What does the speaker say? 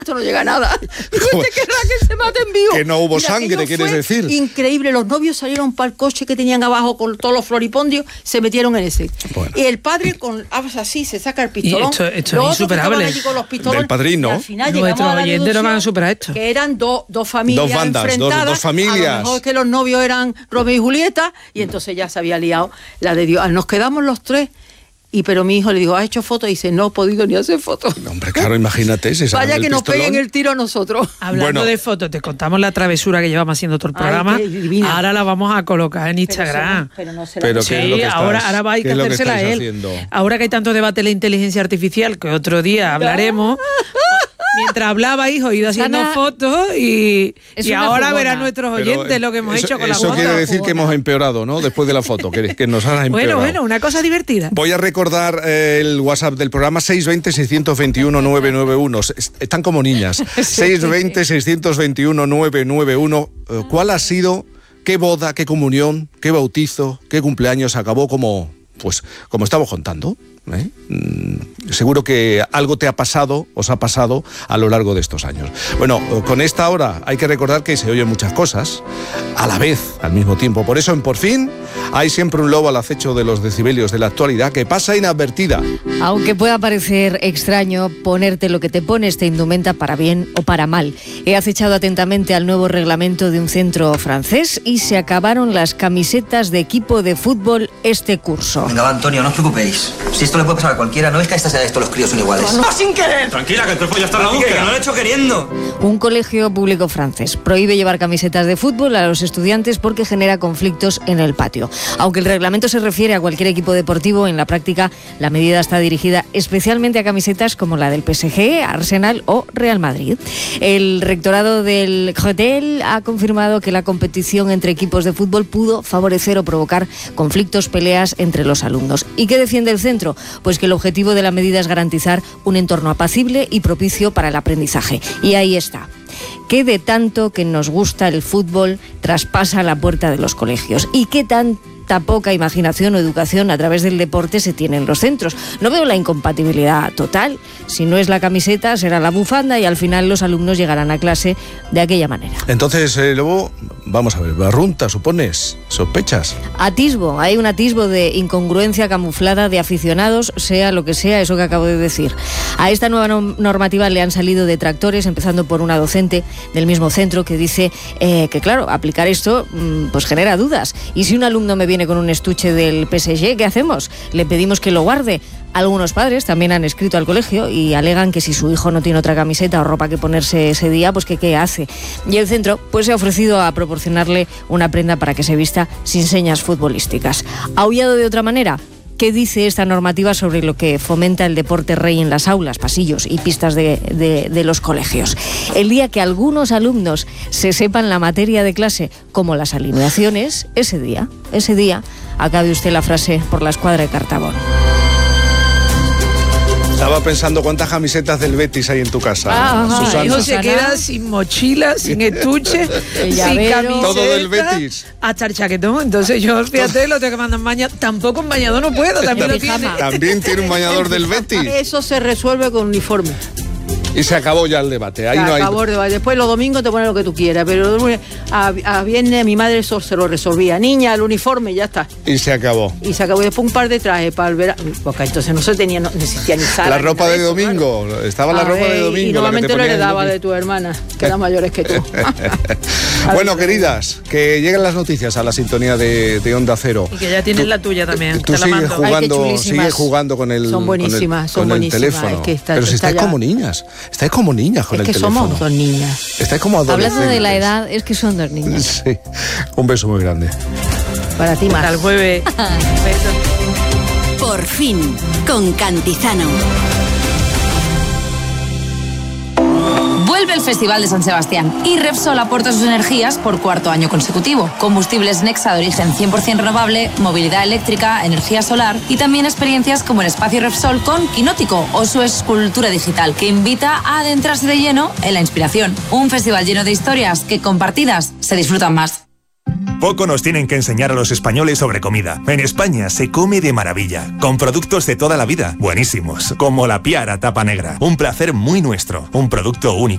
esto no llega a nada. Digo, querrá que se mate en vivo. Que no hubo sangre, ¿quieres decir? Increíble, los novios salieron para el coche que tenían abajo con todos los floripondios, se metieron en ese. Bueno. Y el padre así se saca el pistolón. Y esto es insuperable. Del padrino. Al final nuestros oyentes no van a superar esto. Que eran dos familias dos bandas, enfrentadas. Dos familias. A lo mejor que los novios eran Romeo y Julieta, y entonces ya se había liado la de Dios. Nos quedamos los tres. Pero mi hijo le dijo, ¿has hecho fotos? Y dice, no he podido ni hacer fotos. No, hombre, claro, imagínate. Vaya que nos peguen el tiro a nosotros. Hablando de fotos, te contamos la travesura que llevamos haciendo todo el programa. Ahora la vamos a colocar en Instagram. Pero no se la sí, ahora va a que hacérsela a él. Haciendo? Ahora que hay tanto debate de la inteligencia artificial, que otro día hablaremos... Mientras hablaba, hijo, he ido haciendo fotos y ahora verán nuestros oyentes lo que hemos hecho con las fotos. Eso quiere decir que hemos empeorado, ¿no? Después de la foto, que nos has empeorado. Bueno, una cosa divertida. Voy a recordar el WhatsApp del programa, 620-621-991. Están como niñas. 620-621-991. ¿Cuál ha sido, qué boda, qué comunión, qué bautizo, qué cumpleaños acabó como estamos contando? Seguro que algo os ha pasado a lo largo de estos años. Bueno, con esta hora hay que recordar que se oyen muchas cosas a la vez, al mismo tiempo. Por eso en Por Fin hay siempre un lobo al acecho de los decibelios de la actualidad que pasa inadvertida. Aunque pueda parecer extraño, ponerte lo que te pones te indumenta para bien o para mal. He acechado atentamente al nuevo reglamento de un centro francés y se acabaron las camisetas de equipo de fútbol este curso. Venga, va, Antonio, no os preocupéis. Si esto le puede pasar a cualquiera, no es que a esta sea esto, los críos son iguales. ¡No, sin querer! Tranquila, que el trofeo ya está en la búsqueda. Que no lo he hecho queriendo. Un colegio público francés prohíbe llevar camisetas de fútbol a los estudiantes porque genera conflictos en el patio. Aunque el reglamento se refiere a cualquier equipo deportivo, en la práctica la medida está dirigida especialmente a camisetas como la del PSG, Arsenal o Real Madrid. El rectorado del Cretel ha confirmado que la competición entre equipos de fútbol pudo favorecer o provocar conflictos, peleas entre los alumnos. ¿Y qué defiende el centro? Pues que el objetivo de la medida es garantizar un entorno apacible y propicio para el aprendizaje. Y ahí está. ¿Qué de tanto que nos gusta el fútbol traspasa la puerta de los colegios? ¿Y qué tanta poca imaginación o educación a través del deporte se tiene en los centros? No veo la incompatibilidad total. Si no es la camiseta, será la bufanda y al final los alumnos llegarán a clase de aquella manera. Entonces, luego, vamos a ver, barrunta, ¿supones? ¿Sospechas? Hay un atisbo de incongruencia camuflada de aficionados, sea lo que sea eso que acabo de decir. A esta nueva normativa le han salido detractores, empezando por una docente del mismo centro que dice que, claro, aplicar esto pues genera dudas. ¿Y si un alumno me viene con un estuche del PSG, qué hacemos? ¿Le pedimos que lo guarde? Algunos padres también han escrito al colegio y alegan que si su hijo no tiene otra camiseta o ropa que ponerse ese día, pues que qué hace. Y el centro pues se ha ofrecido a proporcionarle una prenda para que se vista sin señas futbolísticas. ¿Aullado de otra manera? ¿Qué dice esta normativa sobre lo que fomenta el deporte rey en las aulas, pasillos y pistas de los colegios? El día que algunos alumnos se sepan la materia de clase, como las alineaciones, ese día, acabe usted la frase por la escuadra de Cartabón. Estaba pensando cuántas camisetas del Betis hay en tu casa, Susana. Hijo se queda sin mochila, sin estuche, sin camiseta. Todo del Betis. Hasta el chaquetón. Entonces yo, fíjate, lo tengo que mandar bañado. Tampoco en bañador no puedo, también lo tiene. También tiene un bañador del Betis. Eso se resuelve con uniforme. Y se acabó ya el debate. Ahí no hay... el debate. Después los domingos te pones lo que tú quieras, pero a viernes mi madre eso se lo resolvía. Niña, el uniforme, ya está. Y se acabó. Y después un par de trajes para el verano. Porque entonces no existía ni sala. La ropa de domingo. Claro. Estaba la ropa de domingo. Y normalmente lo heredaba de tu hermana, que eran mayores que tú. Bueno, queridas, que lleguen las noticias a la sintonía de Onda Cero. Y que ya tienes la tuya también. Tú sigues jugando con el son buenísimas, con el teléfono. Es que pero si estáis como niñas. Estáis como niñas con el teléfono. Es que somos dos niñas. Estáis como adolescentes. Hablando de la edad, es que son dos niñas. Sí. Un beso muy grande. Para ti más. Hasta el jueves. Por Fin, con Cantizano. Vuelve el Festival de San Sebastián y Repsol aporta sus energías por cuarto año consecutivo. Combustibles Nexa de origen 100% renovable, movilidad eléctrica, energía solar y también experiencias como el espacio Repsol con Quinótico o su escultura digital que invita a adentrarse de lleno en la inspiración. Un festival lleno de historias que compartidas se disfrutan más. Poco nos tienen que enseñar a los españoles sobre comida. En España se come de maravilla, con productos de toda la vida, buenísimos, como la Piara tapa negra. Un placer muy nuestro, un producto único.